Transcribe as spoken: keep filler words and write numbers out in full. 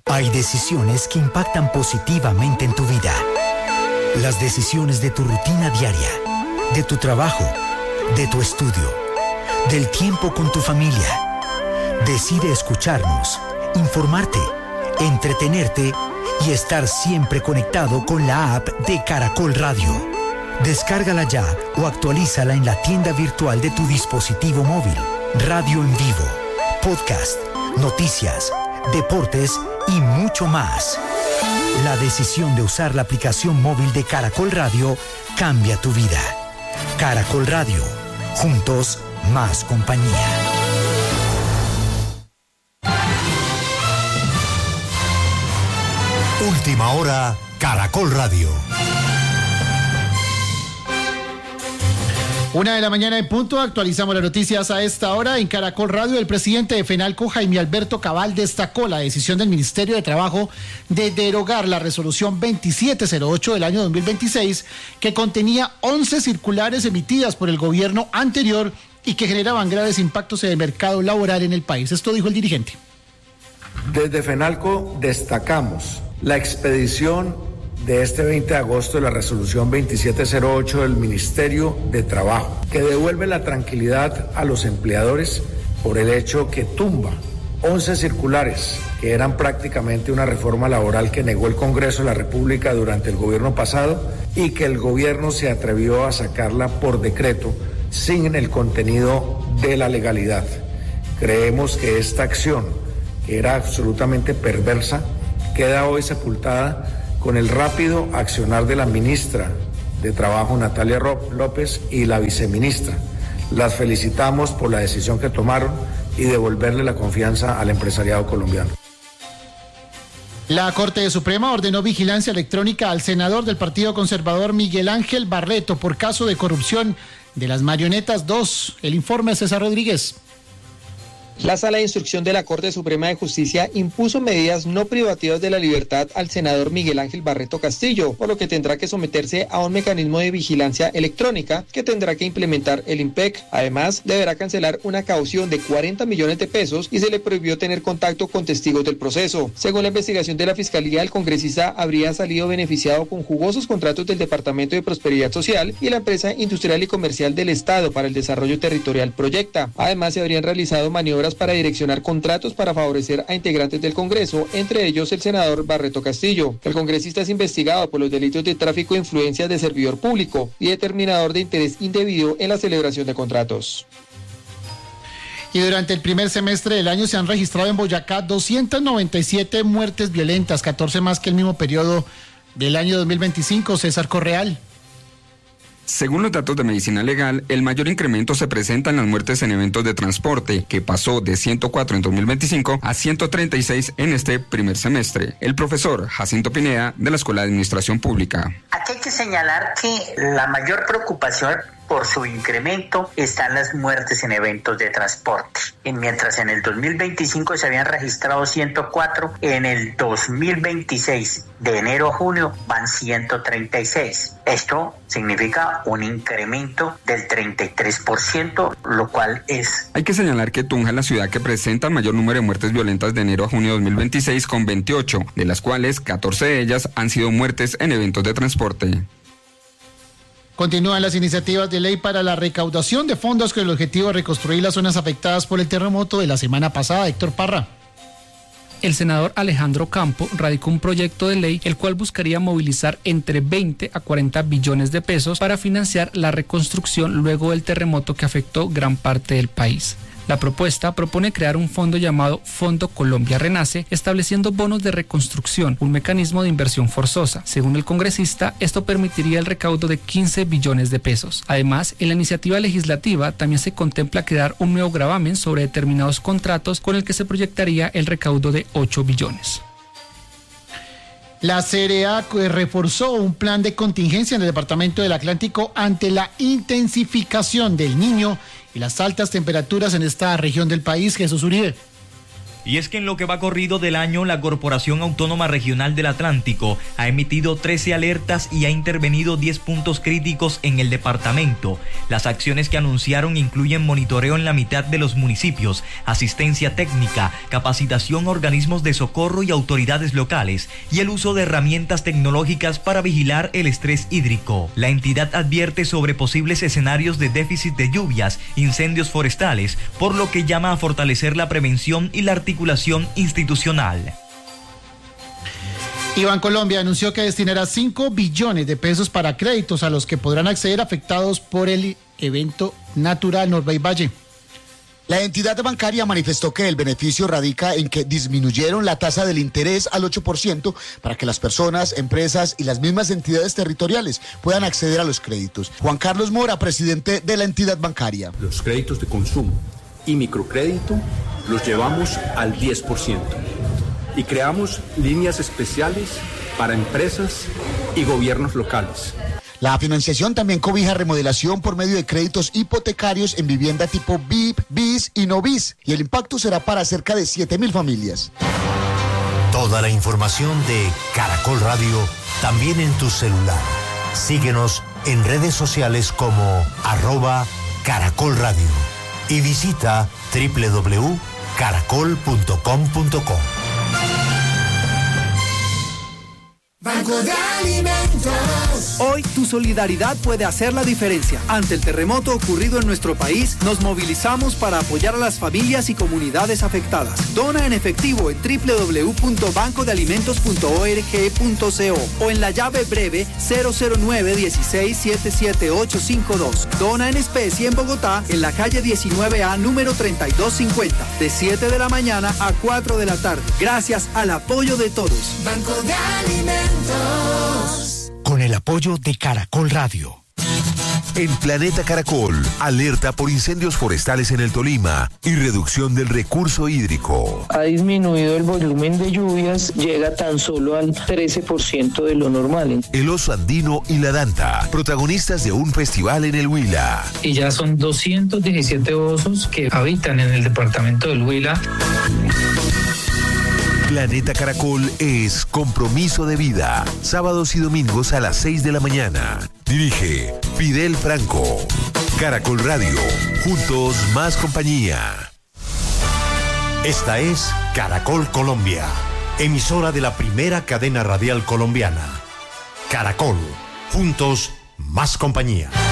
Hay decisiones que impactan positivamente en tu vida. Las decisiones de tu rutina diaria, de tu trabajo, de tu estudio, del tiempo con tu familia. Decide escucharnos, informarte, entretenerte y estar siempre conectado con la app de Caracol Radio. Descárgala ya o actualízala en la tienda virtual de tu dispositivo móvil. Radio en vivo, podcast, noticias, deportes y mucho más. La decisión de usar la aplicación móvil de Caracol Radio cambia tu vida. Caracol Radio, juntos más compañía. Última hora, Caracol Radio. Una de la mañana en punto, actualizamos las noticias a esta hora. En Caracol Radio, el presidente de FENALCO, Jaime Alberto Cabal, destacó la decisión del Ministerio de Trabajo de derogar la resolución veintisiete cero ocho del año dos mil veintiséis, que contenía once circulares emitidas por el gobierno anterior y que generaban graves impactos en el mercado laboral en el país. Esto dijo el dirigente. Desde FENALCO destacamos la expedición de este veinte de agosto de la resolución veintisiete cero ocho del Ministerio de Trabajo, que devuelve la tranquilidad a los empleadores por el hecho que tumba once circulares que eran prácticamente una reforma laboral que negó el Congreso de la República durante el gobierno pasado y que el gobierno se atrevió a sacarla por decreto sin el contenido de la legalidad. Creemos que esta acción, que era absolutamente perversa, queda hoy sepultada con el rápido accionar de la ministra de Trabajo, Natalia López, y la viceministra. Las felicitamos por la decisión que tomaron y devolverle la confianza al empresariado colombiano. La Corte Suprema ordenó vigilancia electrónica al senador del Partido Conservador Miguel Ángel Barreto por caso de corrupción de las marionetas dos. El informe de César Rodríguez. La Sala de Instrucción de la Corte Suprema de Justicia impuso medidas no privativas de la libertad al senador Miguel Ángel Barreto Castillo, por lo que tendrá que someterse a un mecanismo de vigilancia electrónica que tendrá que implementar el IMPEC. Además, deberá cancelar una caución de cuarenta millones de pesos y se le prohibió tener contacto con testigos del proceso. Según la investigación de la Fiscalía, el congresista habría salido beneficiado con jugosos contratos del Departamento de Prosperidad Social y la empresa industrial y comercial del Estado para el Desarrollo Territorial Proyecta. Además, se habrían realizado maniobras para direccionar contratos para favorecer a integrantes del Congreso, entre ellos el senador Barreto Castillo. El congresista es investigado por los delitos de tráfico de influencias de servidor público y determinador de interés indebido en la celebración de contratos. Y durante el primer semestre del año se han registrado en Boyacá doscientas noventa y siete muertes violentas, catorce más que el mismo periodo del año dos mil veinticinco. César Correal. Según los datos de Medicina Legal, el mayor incremento se presenta en las muertes en eventos de transporte, que pasó de ciento cuatro en dos mil veinticinco a ciento treinta y seis en este primer semestre. El profesor Jacinto Pineda, de la Escuela de Administración Pública. Aquí hay que señalar que la mayor preocupación por su incremento están las muertes en eventos de transporte. Y mientras en el dos mil veinticinco se habían registrado ciento cuatro, en el dos mil veintiséis, de enero a junio, van ciento treinta y seis. Esto significa un incremento del treinta y tres por ciento, lo cual es... Hay que señalar que Tunja es la ciudad que presenta el mayor número de muertes violentas de enero a junio de dos mil veintiséis, con veintiocho, de las cuales catorce de ellas han sido muertes en eventos de transporte. Continúan las iniciativas de ley para la recaudación de fondos con el objetivo de reconstruir las zonas afectadas por el terremoto de la semana pasada. Héctor Parra. El senador Alejandro Campo radicó un proyecto de ley el cual buscaría movilizar entre veinte a cuarenta billones de pesos para financiar la reconstrucción luego del terremoto que afectó gran parte del país. La propuesta propone crear un fondo llamado Fondo Colombia Renace, estableciendo bonos de reconstrucción, un mecanismo de inversión forzosa. Según el congresista, esto permitiría el recaudo de quince billones de pesos. Además, en la iniciativa legislativa también se contempla crear un nuevo gravamen sobre determinados contratos con el que se proyectaría el recaudo de ocho billones. La C R A reforzó un plan de contingencia en el departamento del Atlántico ante la intensificación del Niño y las altas temperaturas en esta región del país. Jesús Uribe. Y es que en lo que va corrido del año, la Corporación Autónoma Regional del Atlántico ha emitido trece alertas y ha intervenido diez puntos críticos en el departamento. Las acciones que anunciaron incluyen monitoreo en la mitad de los municipios, asistencia técnica, capacitación a organismos de socorro y autoridades locales, y el uso de herramientas tecnológicas para vigilar el estrés hídrico. La entidad advierte sobre posibles escenarios de déficit de lluvias, incendios forestales, por lo que llama a fortalecer la prevención y la articulación institucional. Y Bancolombia anunció que destinará cinco billones de pesos para créditos a los que podrán acceder afectados por el evento natural Norvey Valle. La entidad bancaria manifestó que el beneficio radica en que disminuyeron la tasa del interés al ocho por ciento para que las personas, empresas y las mismas entidades territoriales puedan acceder a los créditos. Juan Carlos Mora, presidente de la entidad bancaria. Los créditos de consumo y microcrédito los llevamos al diez por ciento y creamos líneas especiales para empresas y gobiernos locales. La financiación también cobija remodelación por medio de créditos hipotecarios en vivienda tipo B I P, B I S y no B I S, y el impacto será para cerca de siete mil familias. Toda la información de Caracol Radio también en tu celular. Síguenos en redes sociales como arroba Caracol Radio y visita doble u doble u doble u punto caracol punto com punto co. Banco de Alimentos. Hoy tu solidaridad puede hacer la diferencia. Ante el terremoto ocurrido en nuestro país, nos movilizamos para apoyar a las familias y comunidades afectadas. Dona en efectivo en doble u doble u doble u punto banco de alimentos punto org punto co o en la llave breve cero cero nueve uno seis siete siete ocho cinco dos. Dona en especie en Bogotá, en la calle diecinueve A, número treinta y dos cincuenta, de siete de la mañana a cuatro de la tarde. Gracias al apoyo de todos. Banco de Alimentos. Con el apoyo de Caracol Radio. En Planeta Caracol, alerta por incendios forestales en el Tolima y reducción del recurso hídrico. Ha disminuido el volumen de lluvias, llega tan solo al trece por ciento de lo normal. El oso andino y la danta, protagonistas de un festival en el Huila. Y ya son doscientos diecisiete osos que habitan en el departamento del Huila. Planeta Caracol es compromiso de vida. Sábados y domingos a las seis de la mañana. Dirige Fidel Franco. Caracol Radio. Juntos más compañía. Esta es Caracol Colombia, emisora de la primera cadena radial colombiana. Caracol. Juntos más compañía.